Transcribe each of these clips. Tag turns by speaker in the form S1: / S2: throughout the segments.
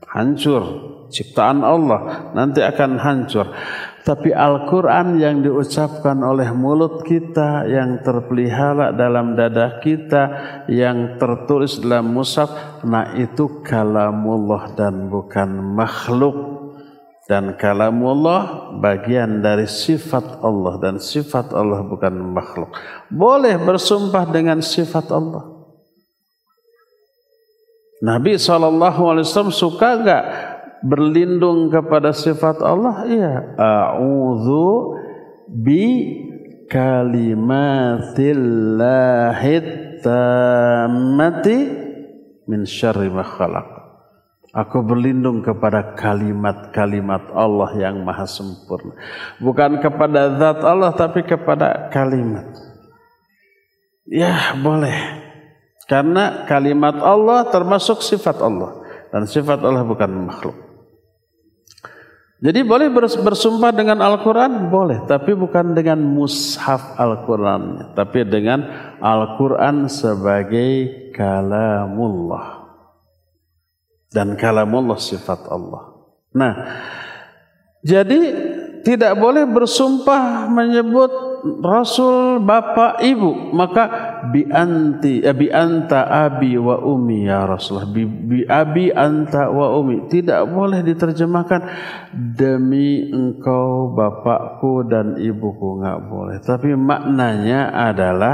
S1: hancur. Ciptaan Allah nanti akan hancur. Tapi Al-Quran yang diucapkan oleh mulut kita, yang terpelihara dalam dada kita, yang tertulis dalam mushaf, nah itu kalamullah dan bukan makhluk. Dan kalamullah bagian dari sifat Allah, dan sifat Allah bukan makhluk. Boleh bersumpah dengan sifat Allah. Nabi SAW suka enggak berlindung kepada sifat Allah? Iya. A'udzu bi kalimatillahit tammati min syarri ma khalaq. Aku berlindung kepada kalimat-kalimat Allah yang maha sempurna. Bukan kepada zat Allah, tapi kepada kalimat. Ya, boleh. Karena kalimat Allah termasuk sifat Allah. Dan sifat Allah bukan makhluk. Jadi boleh bersumpah dengan Al-Quran? Boleh, tapi bukan dengan mushaf Al-Quran, tapi dengan Al-Quran sebagai kalamullah. Dan kalamullah sifat Allah. Nah, jadi tidak boleh bersumpah menyebut Rasul bapak ibu, maka bi anta abi wa ummi ya Rasulullah, bi abi anta wa ummi, tidak boleh diterjemahkan demi engkau bapakku dan ibuku, enggak boleh. Tapi maknanya adalah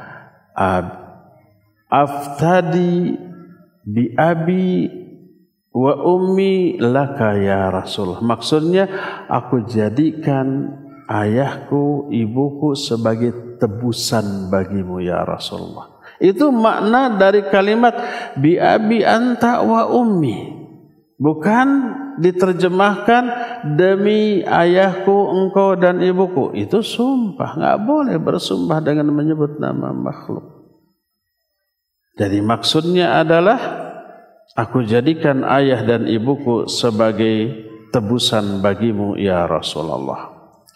S1: aftadi bi abi wa ummi laka ya Rasul. Maksudnya aku jadikan ayahku, ibuku sebagai tebusan bagimu ya Rasulullah. Itu makna dari kalimat bi abi anta wa ummi. Bukan diterjemahkan demi ayahku, engkau dan ibuku. Itu sumpah, enggak boleh bersumpah dengan menyebut nama makhluk. Jadi maksudnya adalah aku jadikan ayah dan ibuku sebagai tebusan bagimu ya Rasulullah.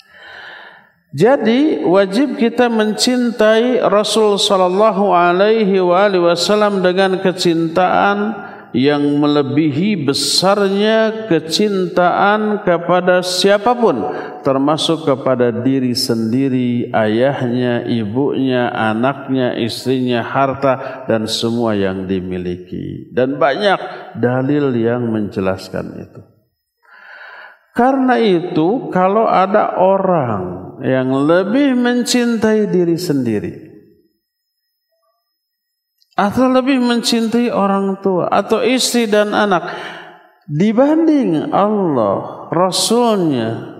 S1: Jadi wajib kita mencintai Rasul sallallahu alaihi wasallam dengan kecintaan yang melebihi besarnya kecintaan kepada siapapun, termasuk kepada diri sendiri, ayahnya, ibunya, anaknya, istrinya, harta dan semua yang dimiliki. Dan banyak dalil yang menjelaskan itu. Karena itu kalau ada orang yang lebih mencintai diri sendiri atau lebih mencintai orang tua atau istri dan anak dibanding Allah, Rasulnya,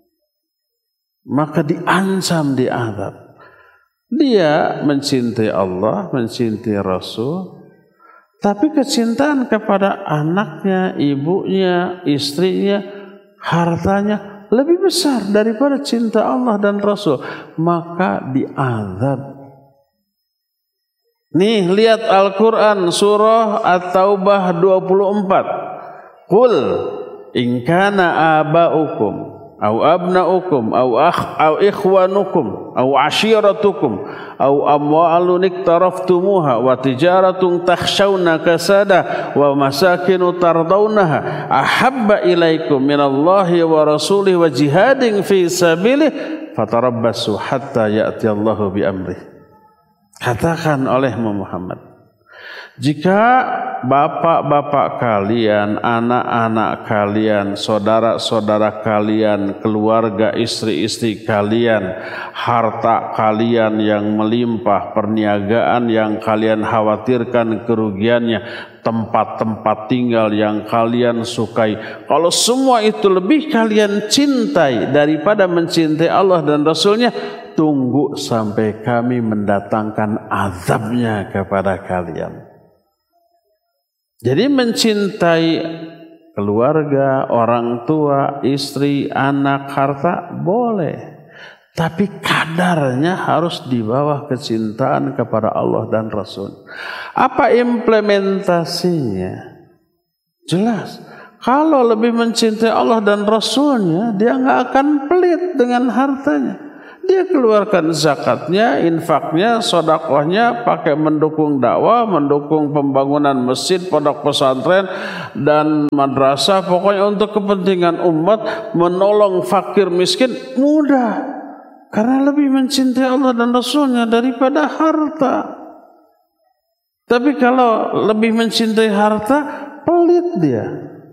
S1: maka diancam, diazab. Dia mencintai Allah, mencintai Rasul, tapi kecintaan kepada anaknya, ibunya, istrinya, hartanya lebih besar daripada cinta Allah dan Rasul, maka diazab. Nih, lihat Al-Quran surah At-Taubah 24. Qul in kana aba'ukum au abna'ukum au ikhwanukum au ashiratukum au amwalun iktaraftumuha wa tijaratun takhshawna kasada wa masakinu tardawnaha ahabba ilaikum minallahi wa rasulihi wa jihadin fi sabilihi fatarabbasu hatta ya'ti Allahu bi amrih. Katakan oleh Muhammad, jika bapak-bapak kalian, anak-anak kalian, saudara-saudara kalian, keluarga, istri-istri kalian, harta kalian yang melimpah, perniagaan yang kalian khawatirkan kerugiannya, tempat-tempat tinggal yang kalian sukai, kalau semua itu lebih kalian cintai daripada mencintai Allah dan Rasulnya, tunggu sampai kami mendatangkan azabnya kepada kalian. Jadi mencintai keluarga, orang tua, istri, anak, harta boleh, tapi kadarnya harus di bawah kecintaan kepada Allah dan Rasul. Apa implementasinya? Jelas, kalau lebih mencintai Allah dan Rasulnya, dia nggak akan pelit dengan hartanya. dia keluarkan zakatnya, infaknya, sedekahnya, pakai mendukung dakwah, mendukung pembangunan masjid, pondok pesantren dan madrasah, pokoknya untuk kepentingan umat, menolong fakir miskin, mudah. Karena lebih mencintai Allah dan Rasulnya daripada harta. Tapi kalau lebih mencintai harta, pelit dia.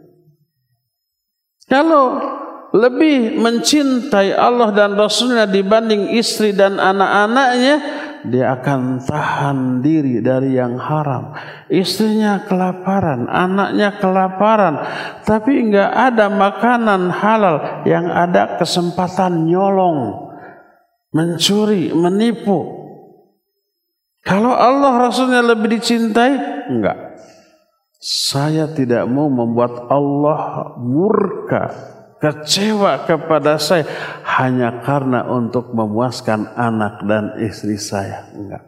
S1: Kalau lebih mencintai Allah dan Rasulnya dibanding istri dan anak-anaknya, dia akan tahan diri dari yang haram. Istrinya kelaparan, anaknya kelaparan, tapi enggak ada makanan halal, yang ada kesempatan nyolong, mencuri, menipu. Kalau Allah Rasulnya lebih dicintai, enggak. Saya tidak mau membuat Allah murka, kecewa kepada saya hanya karena untuk memuaskan anak dan istri saya. Enggak.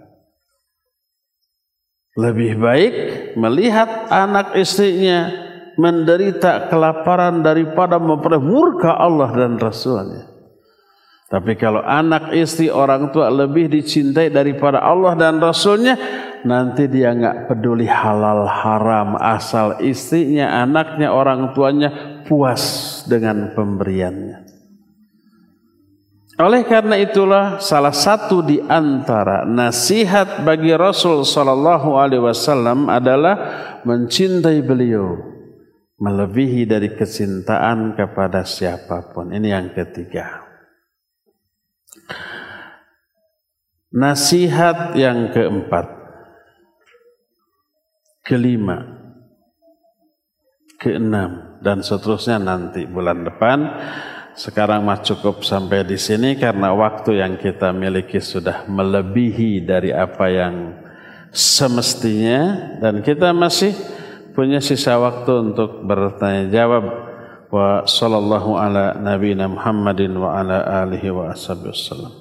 S1: Lebih baik melihat anak istrinya menderita kelaparan daripada mempermurka Allah dan Rasulnya. Tapi kalau anak istri orang tua lebih dicintai daripada Allah dan Rasulnya, nanti dia enggak peduli halal haram, asal istrinya, anaknya, orang tuanya puas dengan pemberiannya. Oleh karena itulah salah satu di antara nasihat bagi Rasul sallallahu alaihi wasallam adalah mencintai beliau melebihi dari kecintaan kepada siapapun. Ini yang ketiga. Nasihat yang keempat, kelima, keenam dan seterusnya nanti bulan depan. Sekarang mah cukup sampai di sini karena waktu yang kita miliki sudah melebihi dari apa yang semestinya dan kita masih punya sisa waktu untuk bertanya jawab. Wa sallallahu ala nabiyina Muhammadin wa ala alihi wa ashabihi wasallam.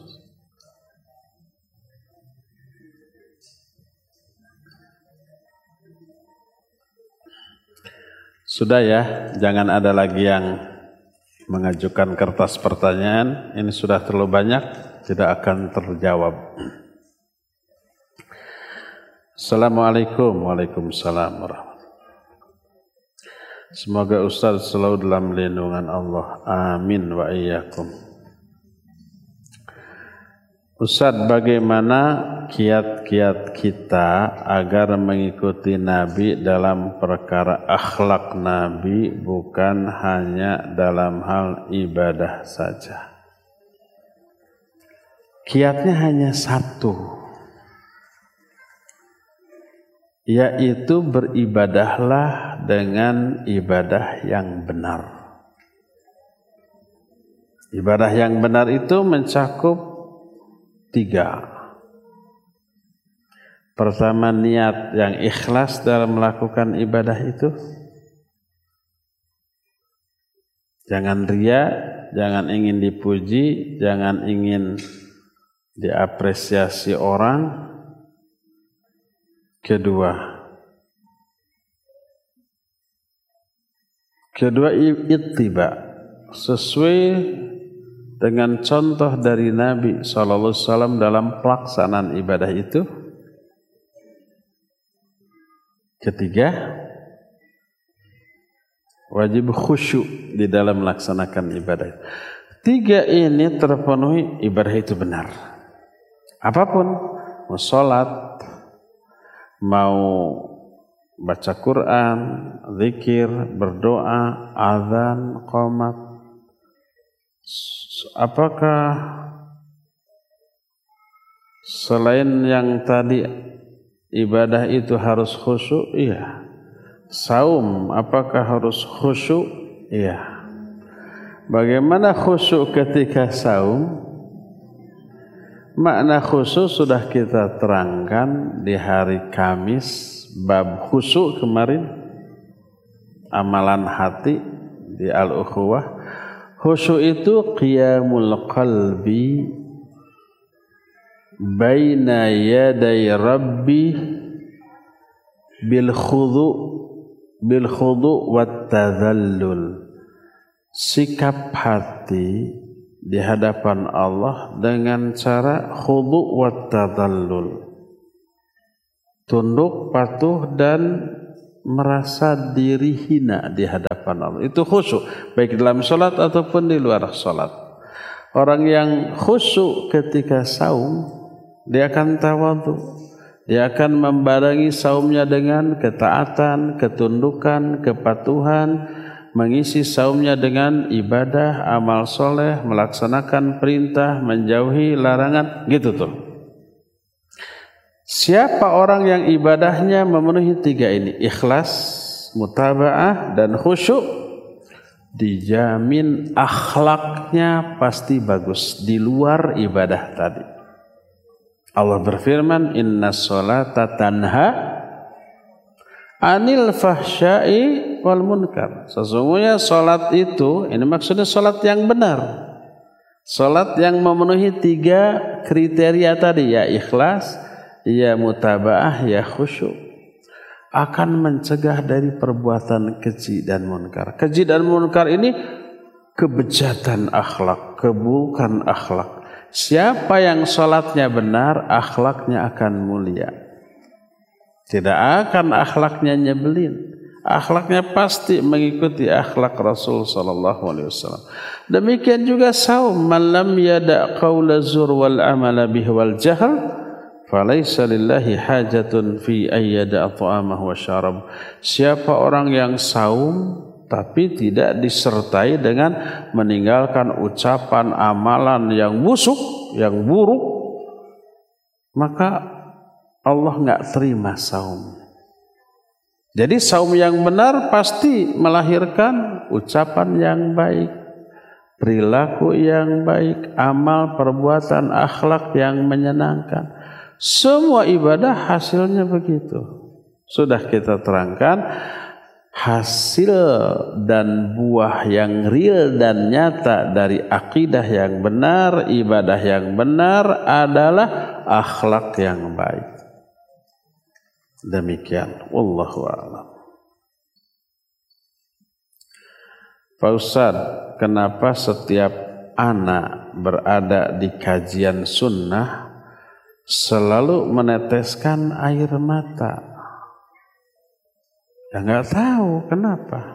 S1: Sudah ya, jangan ada lagi yang mengajukan kertas pertanyaan. Ini sudah terlalu banyak, tidak akan terjawab. Assalamualaikum. Waalaikumsalam warahmatullahi. Semoga Ustaz selalu dalam lindungan Allah. Amin wa iyyakum. Ustaz, bagaimana kiat-kiat kita agar mengikuti Nabi dalam perkara akhlak Nabi, bukan hanya dalam hal ibadah saja? Kiatnya hanya satu, yaitu beribadahlah dengan ibadah yang benar. Ibadah yang benar itu mencakup 3. Pertama, niat yang ikhlas dalam melakukan ibadah itu. Jangan ria, jangan ingin dipuji, jangan ingin diapresiasi orang. Kedua, ittiba, sesuai dengan contoh dari Nabi SAW dalam pelaksanaan ibadah itu. Ketiga, wajib khusyuk di dalam melaksanakan ibadah. 3 ini terpenuhi, ibadah itu benar. Apapun, mau sholat, mau baca Quran, zikir, berdoa, azan, qomat, apakah selain yang tadi ibadah itu harus khusyuk? Iya. Saum, apakah harus khusyuk? Iya. Bagaimana khusyuk ketika saum? Makna khusyuk sudah kita terangkan di hari Kamis, bab khusyuk kemarin, amalan hati di Al-Ukhuwah. Khusyuk itu qiyamul qalbi baina yaday rabbi bil khudu wat tadhallul. Sikap hati di hadapan Allah dengan cara khudu' wa tadallul, tunduk, patuh, dan merasa diri hina di hadapan Allah. Itu khusyuk, baik dalam sholat ataupun di luar sholat. Orang yang khusyuk ketika saum, dia akan tawadhu, dia akan membarengi saumnya dengan ketaatan, ketundukan, kepatuhan, mengisi saumnya dengan ibadah, amal soleh, melaksanakan perintah, menjauhi larangan, gitu tuh. Siapa orang yang ibadahnya memenuhi 3 ini, ikhlas, mutaba'ah, dan khusyuk, dijamin akhlaknya pasti bagus di luar ibadah tadi. Allah berfirman, inna sholata tanha anil fahsyai wal munkar. Sesungguhnya salat itu, ini maksudnya salat yang benar, salat yang memenuhi 3 kriteria tadi, ya ikhlas, ya mutaba'ah, ya khusyuk, akan mencegah dari perbuatan keji dan munkar. Keji dan munkar ini kebejatan akhlak, keburukan akhlak. Siapa yang salatnya benar, akhlaknya akan mulia. Tidak akan akhlaknya nyebelin. Akhlaknya pasti mengikuti akhlak Rasul sallallahu alaihi wasallam. Demikian juga saum, man lam yada' qaula zur wal amala bihi wal jahl falaysa lillahi hajatun fi ayyada ta'amahu wa syarab. Siapa orang yang saum tapi tidak disertai dengan meninggalkan ucapan amalan yang busuk, yang buruk, maka Allah enggak terima saum. Jadi saum yang benar pasti melahirkan ucapan yang baik, perilaku yang baik, amal, perbuatan, akhlak yang menyenangkan. Semua ibadah hasilnya begitu. Sudah kita terangkan, hasil dan buah yang real dan nyata dari akidah yang benar, ibadah yang benar adalah akhlak yang baik. Demikian, wallahu a'lam. Pak Ustadz, kenapa setiap anak berada di kajian sunnah selalu meneteskan air mata? Ya nggak tahu kenapa.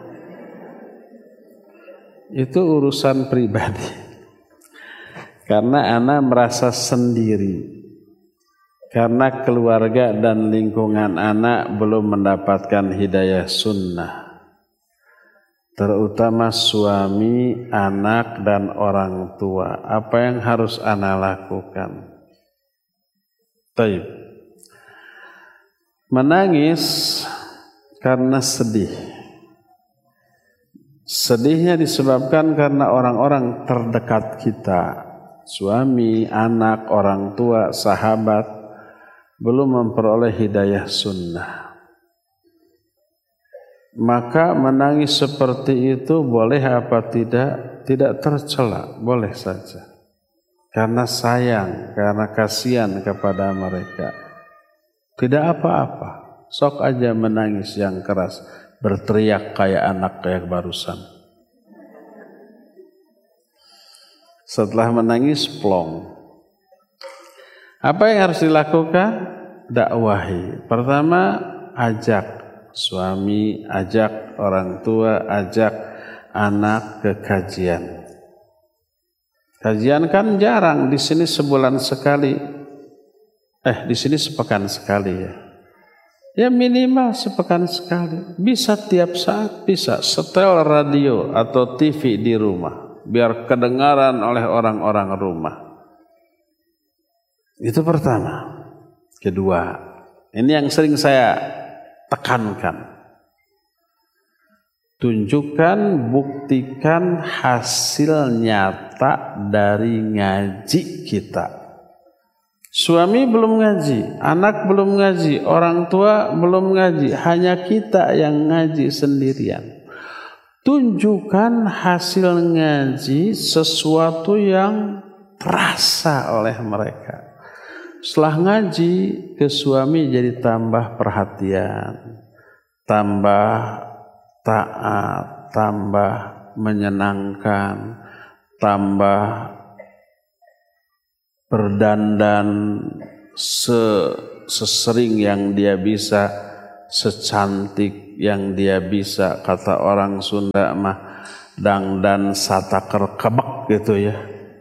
S1: Itu urusan pribadi. Karena anak merasa sendiri. Karena keluarga dan lingkungan anak belum mendapatkan hidayah sunnah. Terutama suami, anak, dan orang tua. Apa yang harus anak lakukan? Taib. Menangis karena sedih. Sedihnya disebabkan karena orang-orang terdekat kita, suami, anak, orang tua, sahabat, belum memperoleh hidayah sunnah. Maka menangis seperti itu boleh apa tidak? Tidak tercela, boleh saja. Karena sayang, karena kasihan kepada mereka. Tidak apa-apa. Sok aja menangis yang keras, berteriak kayak anak kayak barusan. Setelah menangis plong. Apa yang harus dilakukan? Dakwahi. Pertama, ajak suami, ajak orang tua, ajak anak ke kajian. Kajian kan jarang, di sini sebulan sekali. Di sini sepekan sekali ya. Ya minimal sepekan sekali. Bisa tiap saat, bisa setel radio atau TV di rumah. Biar kedengaran oleh orang-orang rumah. Itu pertama. Kedua, ini yang sering saya tekankan. Tunjukkan, buktikan hasil nyata dari ngaji kita. Suami belum ngaji, anak belum ngaji, orang tua belum ngaji, hanya kita yang ngaji sendirian. Tunjukkan hasil ngaji sesuatu yang terasa oleh mereka. Setelah ngaji, ke suami jadi tambah perhatian, tambah taat, tambah menyenangkan, tambah berdandan sesering yang dia bisa, secantik yang dia bisa. Kata orang Sunda mah dangdan sataker kebek gitu ya.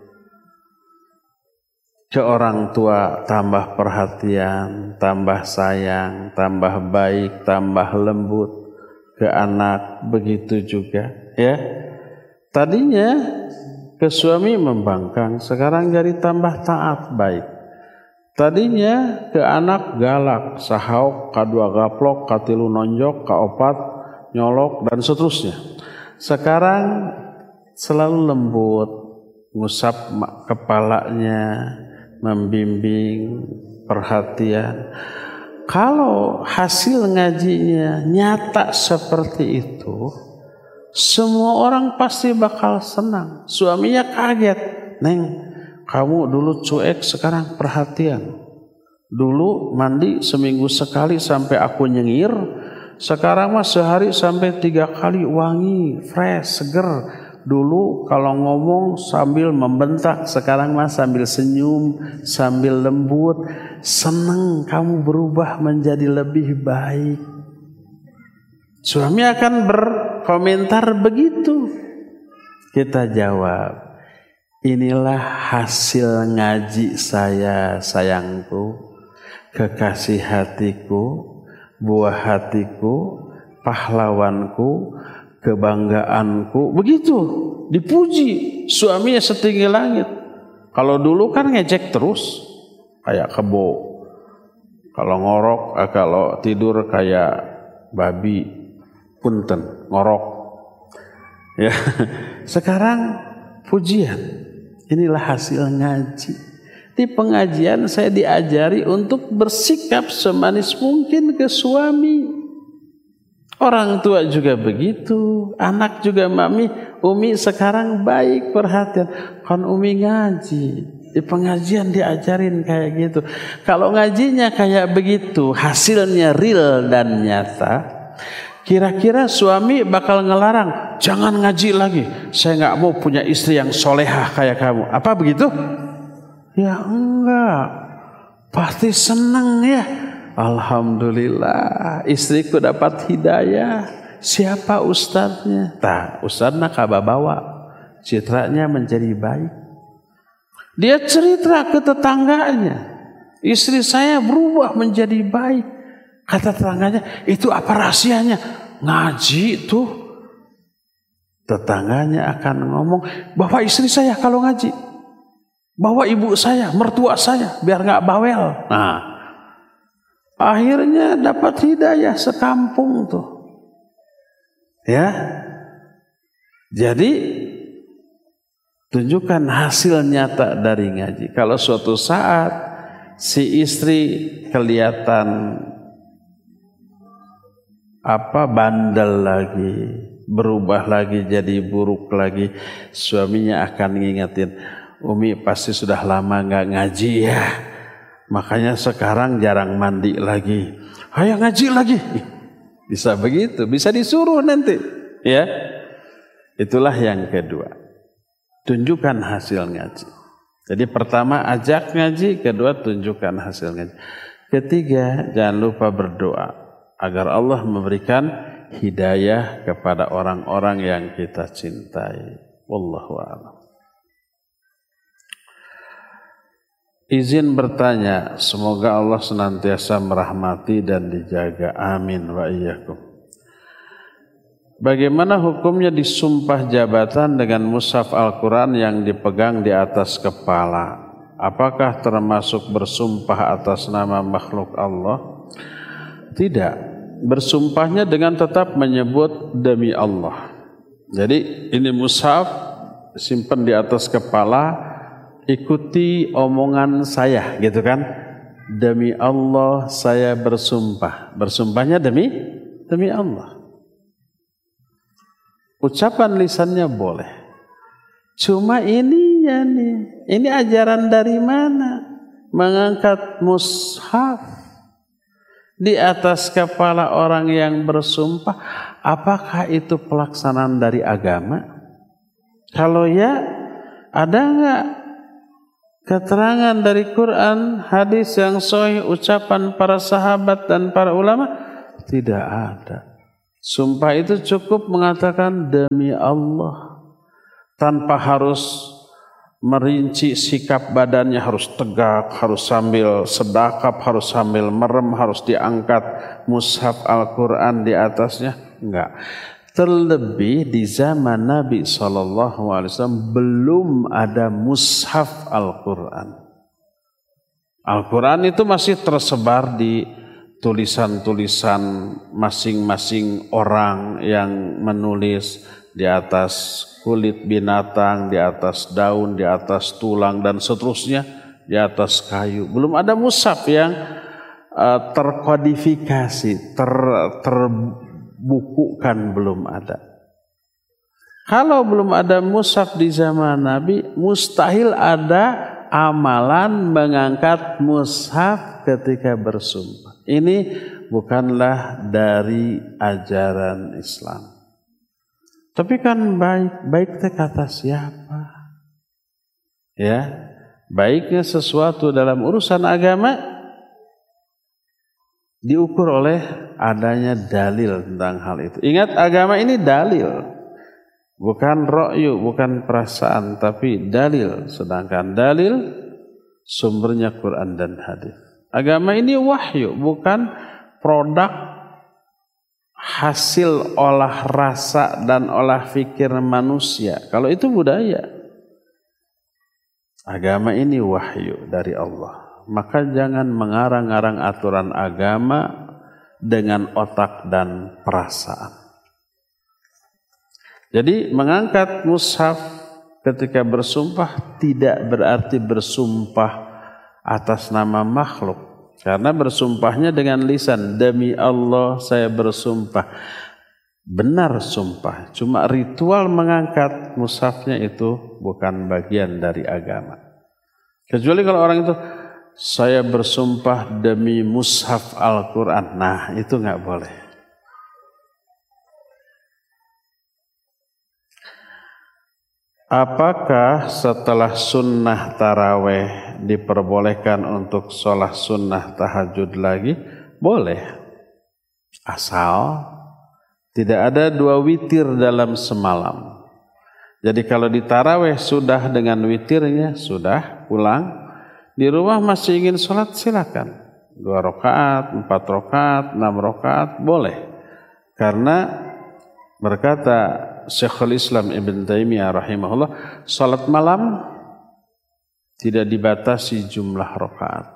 S1: Ke orang tua tambah perhatian, tambah sayang, tambah baik, tambah lembut. Ke anak begitu juga ya. Tadinya ke suami membangkang, sekarang jadi tambah taat baik. Tadinya ke anak galak, sahauk, kadua gaplok, katilu nonjok, kaopat nyolok dan seterusnya. Sekarang selalu lembut, ngusap kepalanya, membimbing, perhatian. Kalau hasil ngajinya nyata seperti itu, semua orang pasti bakal senang. Suaminya kaget, "Neng, kamu dulu cuek, sekarang perhatian. Dulu mandi seminggu sekali sampai aku nyengir, sekarang mah sehari sampai 3 kali wangi, fresh, seger. Dulu kalau ngomong sambil membentak, sekarang mah sambil senyum, sambil lembut. Seneng kamu berubah menjadi lebih baik." Suami akan berkomentar begitu. Kita jawab, "Inilah hasil ngaji saya, sayangku, kekasih hatiku, buah hatiku, pahlawanku, kebanggaanku." Begitu dipuji suaminya setinggi langit. Kalau dulu kan ngejek terus kayak kebo, kalau ngorok, kalau tidur kayak babi, punten ngorok ya. Sekarang pujian, inilah hasil ngaji. Di pengajian saya diajari untuk bersikap semanis mungkin ke suami. Orang tua juga begitu, anak juga, mami, umi sekarang baik, perhatian. Kan umi ngaji, di pengajian diajarin kayak gitu. Kalau ngajinya kayak begitu, hasilnya real dan nyata, kira-kira suami bakal ngelarang, "Jangan ngaji lagi, saya nggak mau punya istri yang solehah kayak kamu." Apa begitu? Ya enggak, pasti senang ya. Alhamdulillah istriku dapat hidayah. Siapa ustadznya? Ustadznya kababawa, citranya menjadi baik. Dia cerita ke tetangganya, "Istri saya berubah menjadi baik." Kata tetangganya, "Itu apa rahasianya?" "Ngaji tuh." Tetangganya akan ngomong, "Bawa istri saya kalau ngaji, bawa ibu saya, mertua saya, biar gak bawel." Nah, akhirnya dapat hidayah sekampung tuh ya. Jadi tunjukkan hasil nyata dari ngaji. Kalau suatu saat si istri kelihatan bandel lagi, berubah lagi jadi buruk lagi, suaminya akan ngingetin, "Umi pasti sudah lama gak ngaji ya, makanya sekarang jarang mandi lagi. Ayo ngaji lagi." Bisa begitu, bisa disuruh nanti ya. Itulah yang kedua, tunjukkan hasil ngaji. Jadi pertama ajak ngaji, kedua tunjukkan hasil ngaji, ketiga jangan lupa berdoa agar Allah memberikan hidayah kepada orang-orang yang kita cintai. Wallahu a'lam. Izin bertanya, semoga Allah senantiasa merahmati dan dijaga. Amin wa iyyakum. Bagaimana hukumnya disumpah jabatan dengan mushaf Al-Quran yang dipegang di atas kepala? Apakah termasuk bersumpah atas nama makhluk Allah? Tidak. Bersumpahnya dengan tetap menyebut demi Allah. Jadi ini mushaf simpan di atas kepala, ikuti omongan saya gitu kan. Demi Allah saya bersumpah. Bersumpahnya demi Allah. Ucapan lisannya boleh. Cuma ininya nih, ini ajaran dari mana? Mengangkat mushaf di atas kepala orang yang bersumpah, apakah itu pelaksanaan dari agama? Kalau ya, Ada enggak keterangan dari Quran, hadis yang sahih, ucapan para sahabat dan para ulama? Tidak ada. Sumpah itu cukup mengatakan demi Allah, tanpa harus merinci sikap badannya, harus tegak, harus sambil sedekap, harus sambil merem, harus diangkat mushaf Al-Quran di atasnya. Enggak. Terlebih di zaman Nabi SAW belum ada mushaf Al-Quran. Al-Quran itu masih tersebar di tulisan-tulisan masing-masing orang yang menulis di atas kulit binatang, di atas daun, di atas tulang dan seterusnya, di atas kayu. Belum ada mushaf yang terkodifikasi, terbukukan, belum ada. Kalau belum ada mushaf di zaman Nabi, mustahil ada amalan mengangkat mushaf ketika bersumpah. Ini bukanlah dari ajaran Islam. Tapi kan baik teh kata siapa? Ya, baiknya sesuatu dalam urusan agama diukur oleh adanya dalil tentang hal itu. Ingat, agama ini dalil, bukan ra'yu, bukan perasaan, tapi dalil. Sedangkan dalil sumbernya Quran dan hadis. Agama ini wahyu, bukan produk hasil olah rasa dan olah fikir manusia. Kalau itu budaya. Agama ini wahyu dari Allah. Maka jangan mengarang-arang aturan agama dengan otak dan perasaan. Jadi mengangkat mushaf ketika bersumpah tidak berarti bersumpah atas nama makhluk. Karena bersumpahnya dengan lisan, demi Allah saya bersumpah. Benar sumpah, cuma ritual mengangkat mushafnya itu bukan bagian dari agama. Kecuali kalau orang itu, saya bersumpah demi mushaf Al-Quran. Nah, itu nggak boleh. Apakah setelah sunnah taraweh diperbolehkan untuk sholat sunnah tahajud lagi? Boleh. Asal tidak ada 2 witir dalam semalam. Jadi kalau di taraweh sudah dengan witirnya, sudah pulang. Di rumah masih ingin sholat, silakan. 2 rakaat, 4 rakaat, 6 rakaat, boleh. Karena berkata Syekhul Islam Ibn Taimiyah rahimahullah, salat malam tidak dibatasi jumlah rakaat,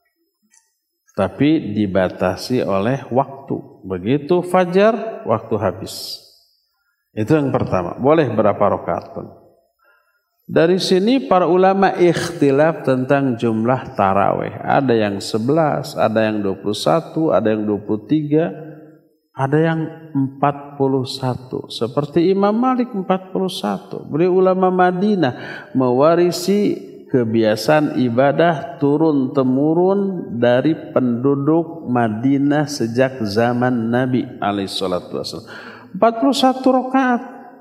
S1: tapi dibatasi oleh waktu. Begitu fajar, waktu habis. Itu yang pertama. Boleh berapa rakaat pun. Dari sini para ulama ikhtilaf tentang jumlah tarawih. Ada yang 11, ada yang 21, ada yang 23. Ada yang 41, seperti Imam Malik 41. Beliau ulama Madinah, mewarisi kebiasaan ibadah turun-temurun dari penduduk Madinah sejak zaman Nabi alaihissalatu wassalam. 41 rakaat,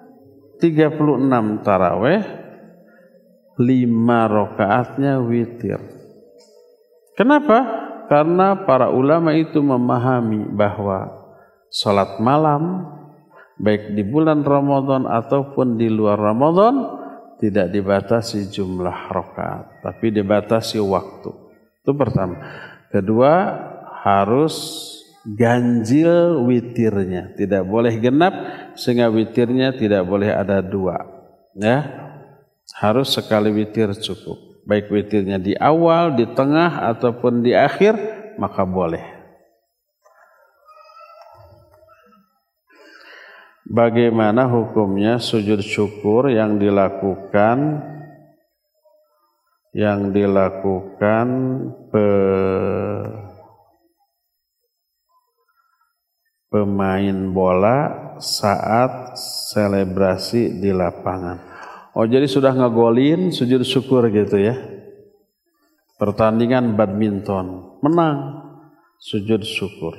S1: 36 taraweh, 5 rakaatnya witir. Kenapa? Karena para ulama itu memahami bahwa salat malam baik di bulan Ramadan ataupun di luar Ramadan tidak dibatasi jumlah rakaat, tapi dibatasi waktu. Itu pertama. Kedua, harus ganjil witirnya, tidak boleh genap, sehingga witirnya tidak boleh ada 2. Ya, harus sekali witir cukup. Baik witirnya di awal, di tengah ataupun di akhir, maka boleh. Bagaimana hukumnya sujud syukur yang dilakukan pemain bola saat selebrasi di lapangan? Oh, jadi sudah ngegolin sujud syukur gitu ya. Pertandingan badminton menang, sujud syukur.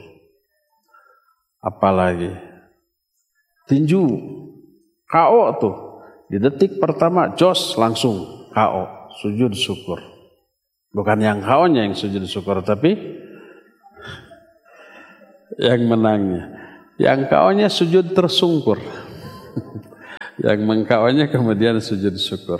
S1: Apalagi tinju, KO tuh, Di detik pertama jos langsung KO, sujud syukur. Bukan yang KO-nya yang sujud syukur, tapi yang menangnya. Yang KO-nya sujud tersungkur. Yang meng-KO-nya kemudian sujud syukur.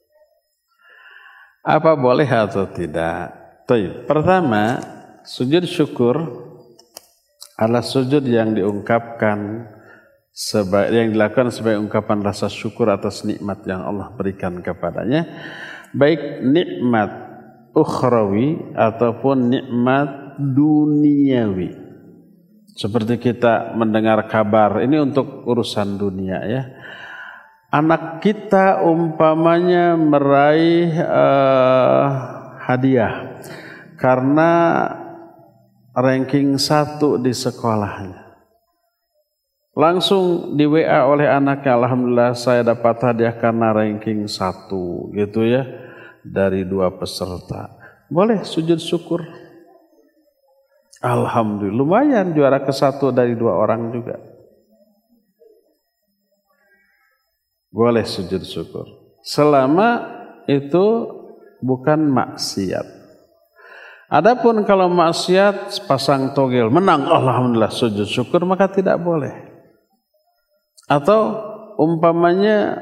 S1: Apa boleh atau tidak? Pertama, sujud syukur adalah sujud yang diungkapkan yang dilakukan sebagai ungkapan rasa syukur atas nikmat yang Allah berikan kepadanya, baik nikmat ukhrawi ataupun nikmat duniawi. Seperti kita mendengar kabar, ini untuk urusan dunia ya. Anak kita umpamanya meraih hadiah karena ranking 1 di sekolahnya. Langsung di WA oleh anaknya, alhamdulillah saya dapat hadiah karena ranking 1 gitu ya, dari 2 peserta. Boleh sujud syukur. Alhamdulillah, lumayan juara ke-1 dari 2 orang juga. Boleh sujud syukur. Selama itu bukan maksiat. Adapun kalau maksiat pasang togel, menang alhamdulillah sujud syukur, maka tidak boleh. Atau umpamanya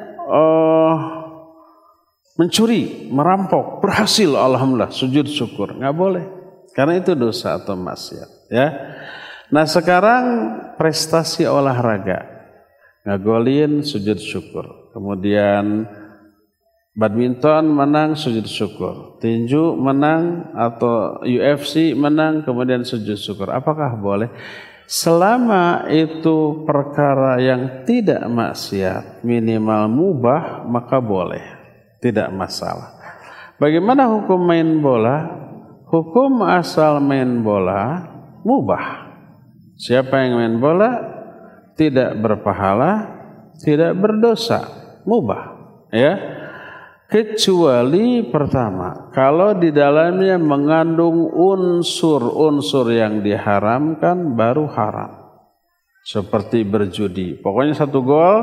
S1: mencuri, merampok, berhasil alhamdulillah sujud syukur, nggak boleh, karena itu dosa atau maksiat ya. Nah sekarang prestasi olahraga, ngagolin sujud syukur, kemudian badminton menang sujud syukur, tinju menang atau UFC menang kemudian sujud syukur, apakah boleh? Selama itu perkara yang tidak maksiat, minimal mubah, maka boleh, tidak masalah. Bagaimana hukum main bola? Hukum asal main bola mubah. Siapa yang main bola tidak berpahala, tidak berdosa, mubah, ya. Kecuali pertama, kalau di dalamnya mengandung unsur-unsur yang diharamkan baru haram. Seperti berjudi. Pokoknya 1 gol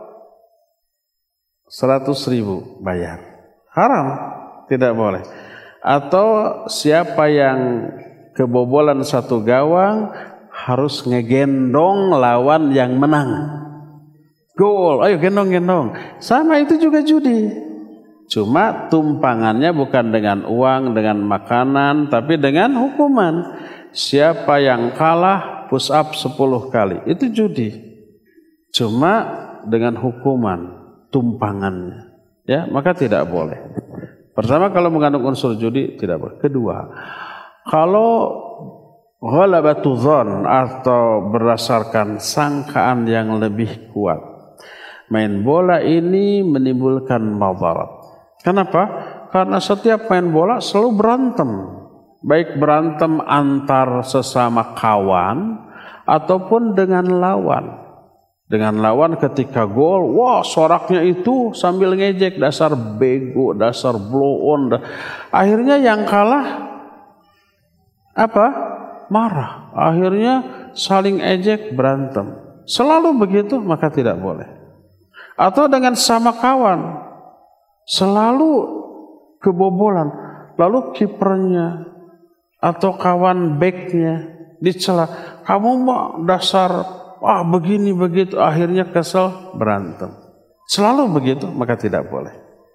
S1: 100.000 bayar. Haram, tidak boleh. Atau siapa yang kebobolan 1 gawang harus ngegendong lawan yang menang. Gol, ayo gendong-gendong. Sama itu juga judi. Cuma tumpangannya bukan dengan uang, dengan makanan, tapi dengan hukuman. Siapa yang kalah push up 10 kali, itu judi. Cuma dengan hukuman, tumpangannya. Ya, maka tidak boleh. Pertama, kalau mengandung unsur judi tidak boleh. Kedua, kalau ghalabatu dzan atau berdasarkan sangkaan yang lebih kuat, main bola ini menimbulkan madarat. Kenapa? Karena setiap main bola selalu berantem. Baik berantem antar sesama kawan ataupun dengan lawan. Dengan lawan ketika gol, wah soraknya itu sambil ngejek, dasar bego, dasar blow on. Akhirnya yang kalah apa? Marah. Akhirnya saling ejek, berantem. Selalu begitu, maka tidak boleh. Atau dengan sama kawan, selalu kebobolan, lalu kipernya atau kawan backnya dicela, kamu mah dasar begini begitu, akhirnya kesel, berantem. Selalu begitu, maka tidak boleh.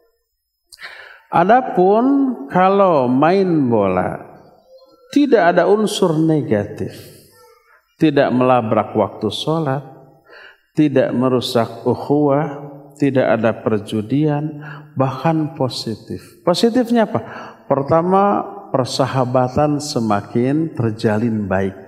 S1: Adapun kalau main bola tidak ada unsur negatif, tidak melabrak waktu sholat, tidak merusak ukhuwah, tidak ada perjudian, bahkan positif. Positifnya apa? Pertama, persahabatan semakin terjalin baik.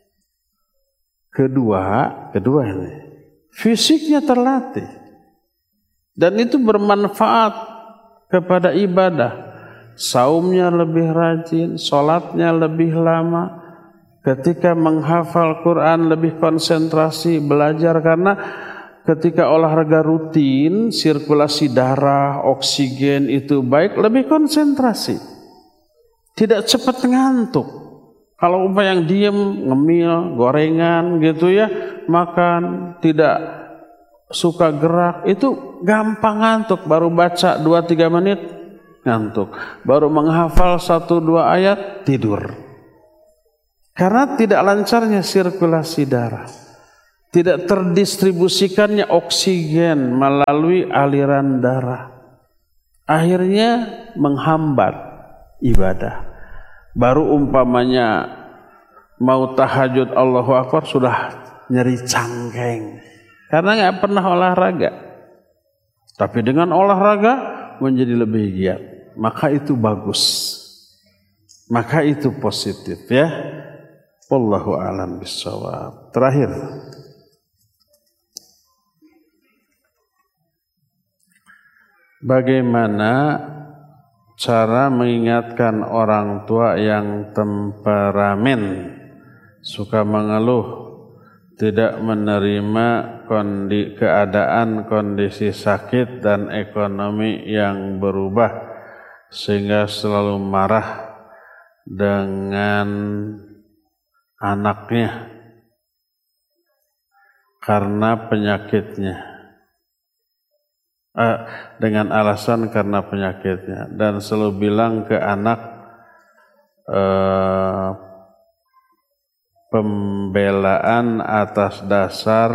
S1: Kedua ini, fisiknya terlatih. Dan itu bermanfaat kepada ibadah. Saumnya lebih rajin, sholatnya lebih lama. Ketika menghafal Quran lebih konsentrasi, belajar, karena ketika olahraga rutin, sirkulasi darah, oksigen itu baik, lebih konsentrasi. Tidak cepat ngantuk. Kalau umpama yang diem, ngemil, gorengan gitu ya, makan, tidak suka gerak, itu gampang ngantuk. Baru baca 2-3 menit ngantuk. Baru menghafal 1-2 ayat tidur. Karena tidak lancarnya sirkulasi darah. Tidak terdistribusikannya oksigen melalui aliran darah. Akhirnya menghambat ibadah. Baru umpamanya mau tahajud Allahu Akbar sudah nyeri cangkeng. Karena nggak pernah olahraga. Tapi dengan olahraga menjadi lebih giat. Maka itu bagus. Maka itu positif ya. Wallahu a'lam bishawab. Terakhir. Bagaimana cara mengingatkan orang tua yang temperamen, suka mengeluh, tidak menerima kondisi sakit dan ekonomi yang berubah, sehingga selalu marah dengan anaknya karena penyakitnya. Dengan alasan karena penyakitnya, dan selalu bilang ke anak pembelaan atas dasar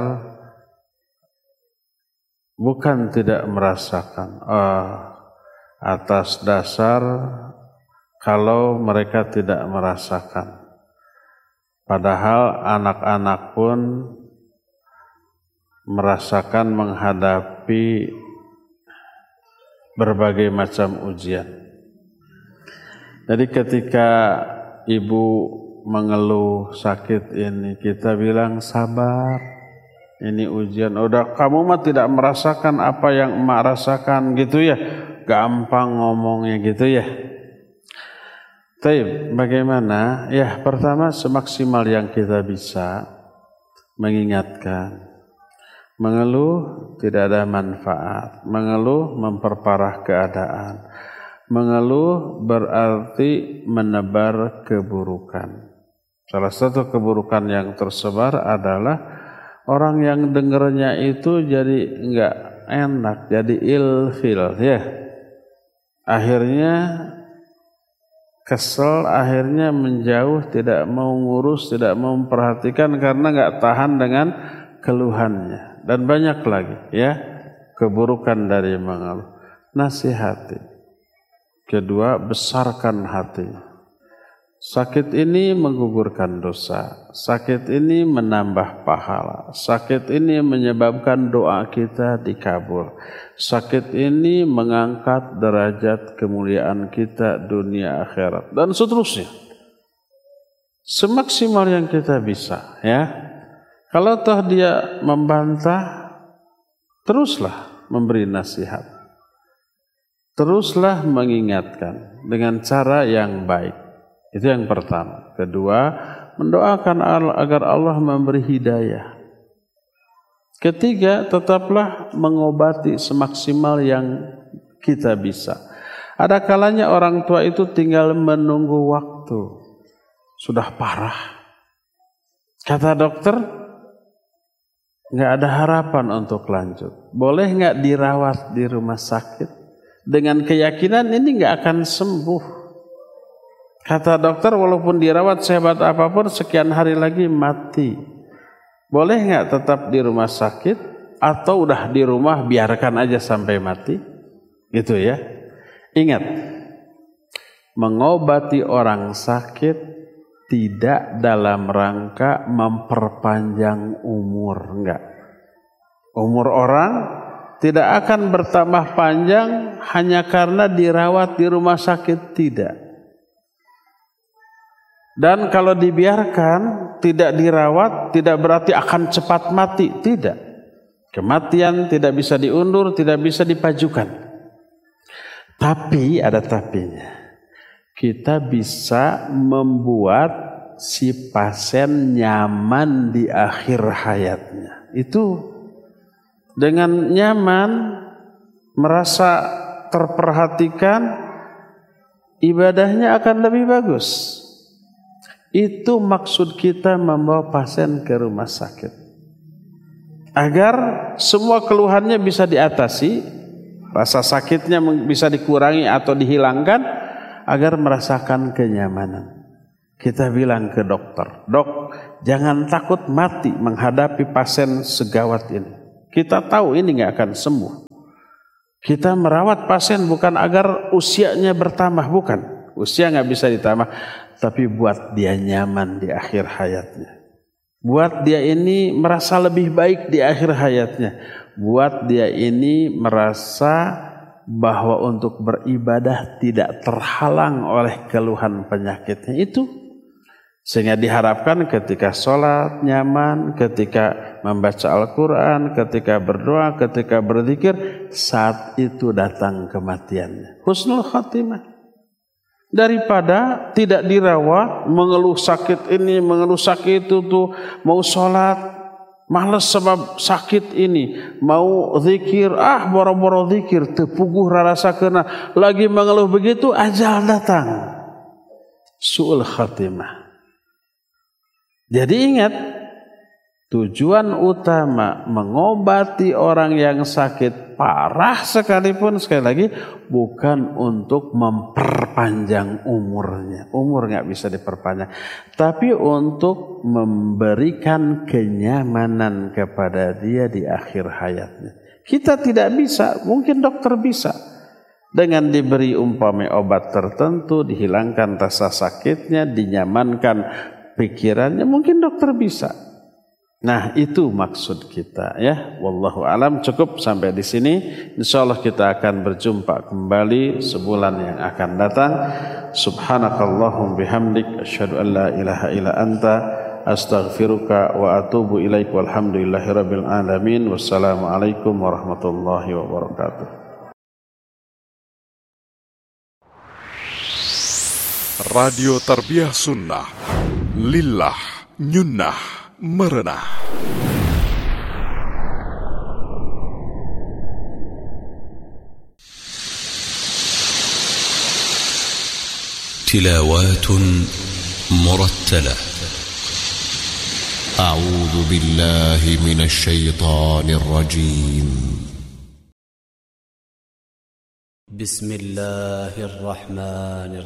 S1: bukan tidak merasakan, atas dasar kalau mereka tidak merasakan, padahal anak-anak pun merasakan menghadapi berbagai macam ujian. Jadi ketika ibu mengeluh sakit ini, kita bilang sabar, ini ujian. Udah, kamu mah tidak merasakan apa yang emak rasakan gitu ya. Gampang ngomongnya gitu ya. Tapi bagaimana? Ya pertama semaksimal yang kita bisa mengingatkan. Mengeluh tidak ada manfaat. Mengeluh memperparah keadaan. Mengeluh berarti menebar keburukan. Salah satu keburukan yang tersebar adalah orang yang dengernya itu jadi enggak enak, jadi ilfil ya. Akhirnya kesel, akhirnya menjauh, tidak mau ngurus, tidak mau memperhatikan karena enggak tahan dengan keluhannya. Dan banyak lagi ya keburukan dari mengeluh. Nasihati. Kedua, besarkan hatinya. Sakit ini menggugurkan dosa. Sakit ini menambah pahala. Sakit ini menyebabkan doa kita dikabul. Sakit ini mengangkat derajat kemuliaan kita dunia akhirat dan seterusnya. Semaksimal yang kita bisa ya. Kalau toh dia membantah, teruslah memberi nasihat. Teruslah mengingatkan dengan cara yang baik. Itu yang pertama. Kedua, mendoakan agar Allah memberi hidayah. Ketiga, tetaplah mengobati semaksimal yang kita bisa. Ada kalanya orang tua itu tinggal menunggu waktu. Sudah parah. Kata dokter, nggak ada harapan untuk lanjut. Boleh nggak dirawat di rumah sakit dengan keyakinan ini nggak akan sembuh. Kata dokter, walaupun dirawat sehebat apapun sekian hari lagi mati. Boleh nggak tetap di rumah sakit atau udah di rumah biarkan aja sampai mati? Gitu ya. Ingat, mengobati orang sakit tidak dalam rangka memperpanjang umur, enggak. Umur orang tidak akan bertambah panjang hanya karena dirawat di rumah sakit, tidak. Dan kalau dibiarkan, tidak dirawat, tidak berarti akan cepat mati, tidak. Kematian tidak bisa diundur, tidak bisa dipajukan. Tapi ada tapinya. Kita bisa membuat si pasien nyaman di akhir hayatnya. Itu dengan nyaman, merasa terperhatikan, ibadahnya akan lebih bagus. Itu maksud kita membawa pasien ke rumah sakit. agar semua keluhannya bisa diatasi, rasa sakitnya bisa dikurangi atau dihilangkan, agar merasakan kenyamanan. Kita bilang ke dokter, "Dok, jangan takut mati menghadapi pasien segawat ini. Kita tahu ini nggak akan sembuh. Kita merawat pasien bukan agar usianya bertambah, bukan. Usia nggak bisa ditambah, tapi buat dia nyaman di akhir hayatnya. Buat dia ini merasa lebih baik di akhir hayatnya. Buat dia ini merasa bahwa untuk beribadah tidak terhalang oleh keluhan penyakitnya itu." Sehingga diharapkan ketika sholat nyaman, ketika membaca Al-Quran, ketika berdoa, ketika berzikir, saat itu datang kematiannya. Husnul khatimah. Daripada tidak dirawat, mengeluh sakit ini, mengeluh sakit itu, tuh mau sholat, males sebab sakit ini, mau zikir, boro-boro zikir, tepuguh rasa kena, lagi mengeluh begitu, ajal datang. Su'ul khatimah. Jadi ingat, tujuan utama mengobati orang yang sakit parah sekalipun, sekali lagi, bukan untuk memperpanjang umurnya. Umur nggak bisa diperpanjang. Tapi untuk memberikan kenyamanan kepada dia di akhir hayatnya. Kita tidak bisa, mungkin dokter bisa. Dengan diberi umpamai obat tertentu, dihilangkan rasa sakitnya, dinyamankan pikirannya, mungkin dokter bisa. Nah, itu maksud kita ya. Wallahu alam. Cukup sampai di sini. Insyaallah kita akan berjumpa kembali sebulan yang akan datang. Subhanakallahum bihamdik asyhadu an la ilaha illa anta astaghfiruka wa atubu ilaik. Walhamdulillahirabbil alamin. Wassalamualaikum warahmatullahi wabarakatuh.
S2: Radio Tarbiyah Sunnah, lillah, nyunnah, merenah.
S3: تلاوات مرتلة. أعوذ بالله من الشيطان الرجيم. بسم الله الرحمن الرحيم.